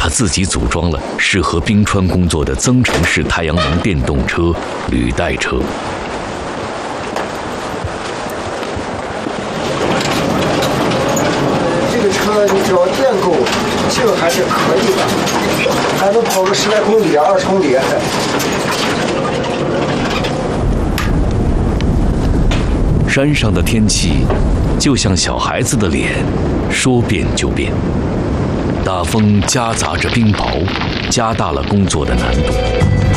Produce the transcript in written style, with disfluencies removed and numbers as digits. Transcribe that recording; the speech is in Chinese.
他自己组装了适合冰川工作的增程式太阳能电动车履带车。 这个车你只要电够，劲还是可以的，还能跑个10来公里、20公里。 山上的天气就像小孩子的脸，说变就变。大风夹杂着冰雹，加大了工作的难度。